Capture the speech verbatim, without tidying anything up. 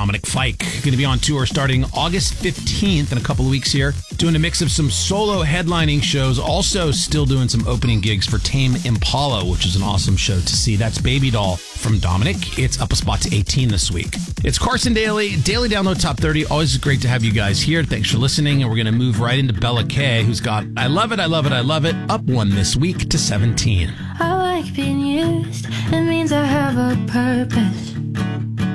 Dominic Fike. Going to be on tour starting August fifteenth in a couple of weeks here. Doing a mix of some solo headlining shows. Also still doing some opening gigs for Tame Impala, which is an awesome show to see. That's Baby Doll from Dominic. It's up a spot to eighteen this week. It's Carson Daly, Daily Download Top thirty. Always great to have you guys here. Thanks for listening. And we're going to move right into Bella Kay, who's got I Love It, I Love It, I Love It, up one this week to seventeen. I like being used. It means I have a purpose.